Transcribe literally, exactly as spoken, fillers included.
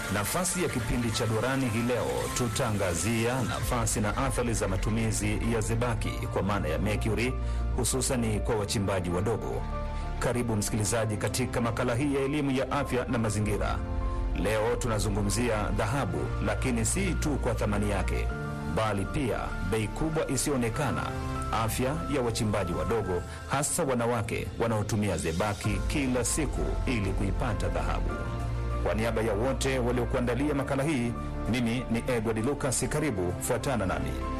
Nafasi ya kipindi cha Dorani hii leo tutaangazia nafasi na athari za matumizi ya zebaki kwa maana ya mercury, hususan kwa wachimbaji wadogo. Karibu msikilizaji katika makala hii ya elimu ya afya na mazingira. Leo tunazungumzia dhahabu, lakini si tu kwa thamani yake, bali pia bei kubwa isiyoonekana, afya ya wachimbaji wadogo, hasa wanawake wanaotumia zebaki kila siku ili kuipata dhahabu. Kwa niaba ya wote waliokuandalia makala hii, mimi ni Edward Lucas. Karibu, fuatana nami.